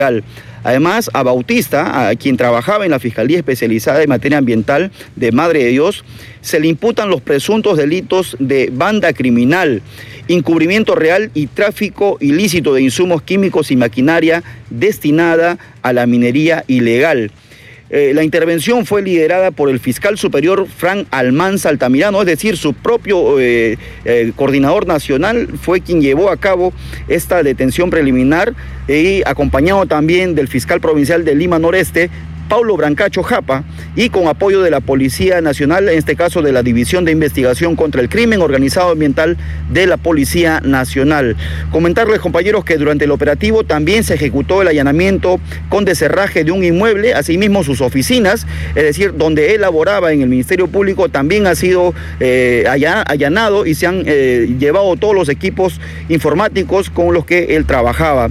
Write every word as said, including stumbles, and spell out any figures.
Además, a Bautista, a quien trabajaba en la Fiscalía Especializada en Materia Ambiental de Madre de Dios, se le imputan los presuntos delitos de banda criminal, encubrimiento real y tráfico ilícito de insumos químicos y maquinaria destinada a la minería ilegal. Eh, la intervención fue liderada por el fiscal superior Fran Almanza Altamirano, es decir, su propio eh, eh, coordinador nacional fue quien llevó a cabo esta detención preliminar y acompañado también del fiscal provincial de Lima Noreste, Paulo Brancacho Japa, y con apoyo de la Policía Nacional, en este caso de la División de Investigación contra el Crimen Organizado Ambiental de la Policía Nacional. Comentarles, compañeros, que durante el operativo también se ejecutó el allanamiento con descerraje de un inmueble, asimismo sus oficinas, es decir, donde él laboraba en el Ministerio Público, también ha sido eh, allanado y se han eh, llevado todos los equipos informáticos con los que él trabajaba.